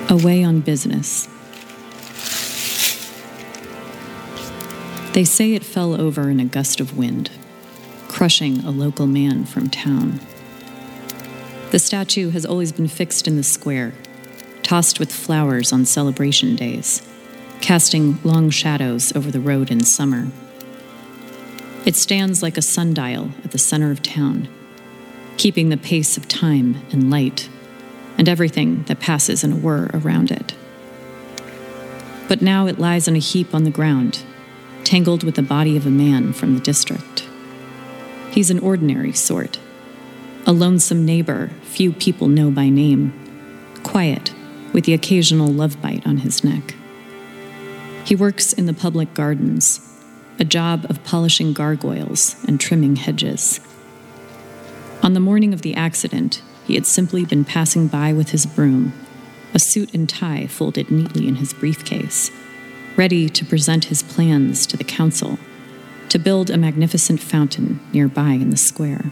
Away on business. They say it fell over in a gust of wind, crushing a local man from town. The statue has always been fixed in the square, tossed with flowers on celebration days, casting long shadows over the road in summer. It stands like a sundial at the center of town, keeping the pace of time and light, and everything that passes in a whir around it. But now it lies in a heap on the ground, tangled with the body of a man from the district. He's an ordinary sort, a lonesome neighbor few people know by name, quiet, with the occasional love bite on his neck. He works in the public gardens, a job of polishing gargoyles and trimming hedges. On the morning of the accident, he had simply been passing by with his broom, a suit and tie folded neatly in his briefcase, ready to present his plans to the council to build a magnificent fountain nearby in the square.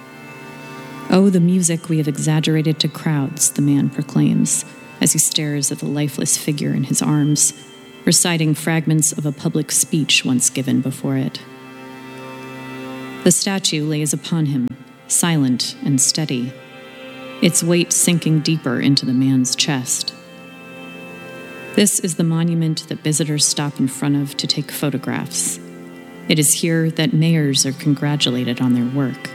"Oh, the music we have exaggerated to crowds," the man proclaims, as he stares at the lifeless figure in his arms, reciting fragments of a public speech once given before it. The statue lays upon him, silent and steady, its weight sinking deeper into the man's chest. This is the monument that visitors stop in front of to take photographs. It is here that mayors are congratulated on their work.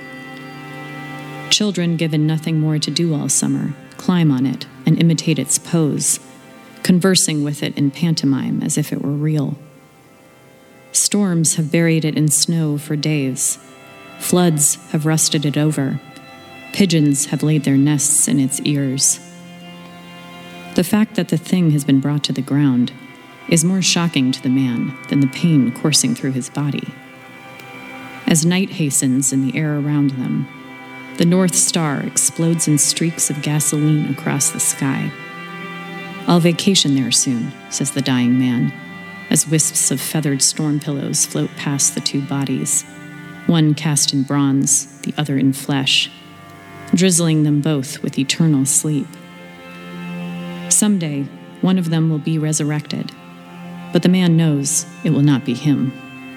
Children given nothing more to do all summer climb on it and imitate its pose, conversing with it in pantomime as if it were real. Storms have buried it in snow for days. Floods have rusted it over. Pigeons have laid their nests in its ears. The fact that the thing has been brought to the ground is more shocking to the man than the pain coursing through his body. As night hastens in the air around them, the North Star explodes in streaks of gasoline across the sky. "I'll vacation there soon," says the dying man, as wisps of feathered storm pillows float past the two bodies, one cast in bronze, the other in flesh, drizzling them both with eternal sleep. Someday, one of them will be resurrected, but the man knows it will not be him.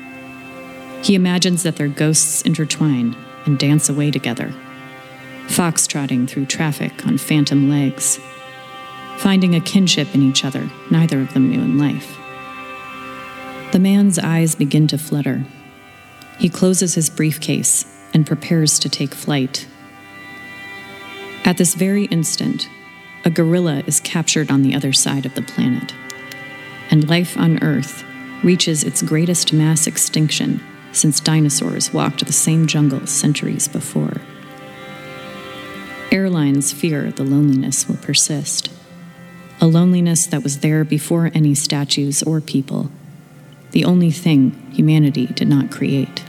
He imagines that their ghosts intertwine and dance away together, foxtrotting through traffic on phantom legs, finding a kinship in each other neither of them knew in life. The man's eyes begin to flutter. He closes his briefcase and prepares to take flight. At this very instant, a gorilla is captured on the other side of the planet, and life on Earth reaches its greatest mass extinction since dinosaurs walked the same jungle centuries before. Airlines fear the loneliness will persist, a loneliness that was there before any statues or people, the only thing humanity did not create.